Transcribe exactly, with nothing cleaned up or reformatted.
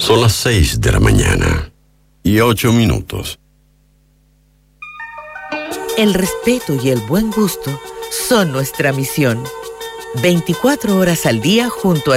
Son las seis de la mañana y ocho minutos. El respeto y el buen gusto son nuestra misión. veinticuatro horas al día junto a